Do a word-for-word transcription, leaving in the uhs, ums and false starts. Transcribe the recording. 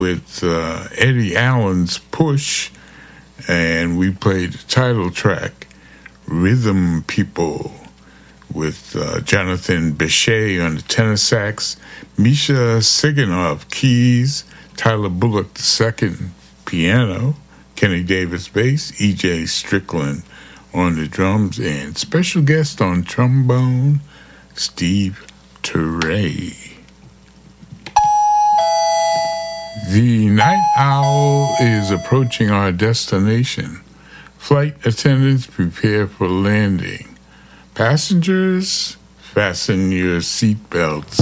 with uh, Eddie Allen's Push, and we played the title track, Rhythm People, with uh, Jonathan Bechet on the tenor sax, Misha Siganov keys, Tyler Bullock the second piano, Kenny Davis bass, E J Strickland on the drums, and special guest on trombone, Steve Turay. The night owl is approaching our destination. Flight attendants prepare for landing. Passengers, fasten your seatbelts.